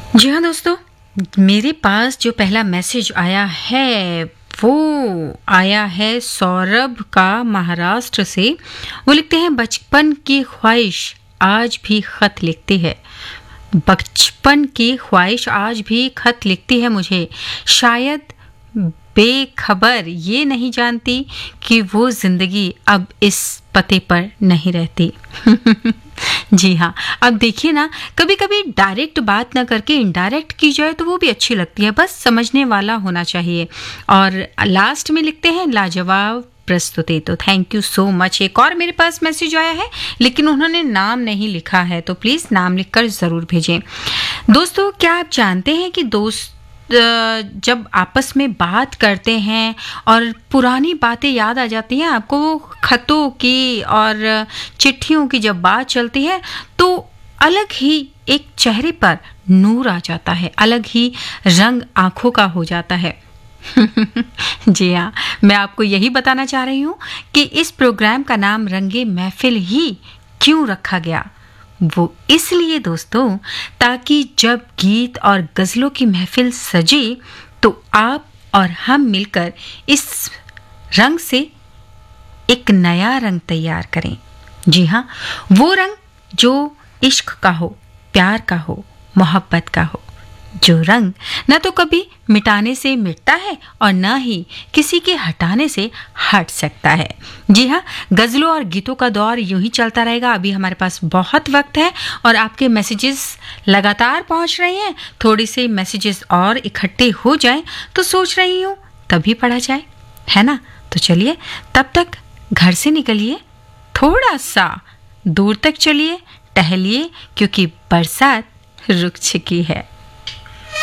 जी हाँ दोस्तों, मेरे पास जो पहला मैसेज आया है वो आया है सौरभ का महाराष्ट्र से। वो लिखते हैं, बचपन की ख्वाहिश आज भी खत लिखती है। बचपन की ख्वाहिश आज भी खत लिखती है मुझे। शायद बेखबर ये नहीं जानती कि वो जिंदगी अब इस पते पर नहीं रहती। जी हाँ, अब देखिए ना, कभी कभी डायरेक्ट बात ना करके इनडायरेक्ट की जाए तो वो भी अच्छी लगती है, बस समझने वाला होना चाहिए। और लास्ट में लिखते हैं, लाजवाब प्रस्तुति। तो थैंक यू सो मच। एक और मेरे पास मैसेज आया है, लेकिन उन्होंने नाम नहीं लिखा है, तो प्लीज़ नाम लिखकर ज़रूर भेजें। दोस्तों, क्या आप जानते हैं कि जब आपस में बात करते हैं और पुरानी बातें याद आ जाती हैं आपको, वो खतों की और चिट्ठियों की जब बात चलती है तो अलग ही एक चेहरे पर नूर आ जाता है, अलग ही रंग आंखों का हो जाता है। जी हाँ, मैं आपको यही बताना चाह रही हूँ कि इस प्रोग्राम का नाम रंगे महफिल ही क्यों रखा गया। वो इसलिए दोस्तों, ताकि जब गीत और गज़लों की महफिल सजे तो आप और हम मिलकर इस रंग से एक नया रंग तैयार करें। जी हाँ, वो रंग जो इश्क का हो, प्यार का हो, मोहब्बत का हो। जो रंग न तो कभी मिटाने से मिटता है और न ही किसी के हटाने से हट सकता है। जी हाँ, गज़लों और गीतों का दौर यूं ही चलता रहेगा। अभी हमारे पास बहुत वक्त है और आपके मैसेजेस लगातार पहुंच रहे हैं। थोड़े से मैसेजेस और इकट्ठे हो जाएं तो सोच रही हूँ तभी पढ़ा जाए, है ना? तो चलिए, तब तक घर से निकलिए, थोड़ा सा दूर तक चलिए, टहलिए, क्योंकि बरसात रुक चुकी है।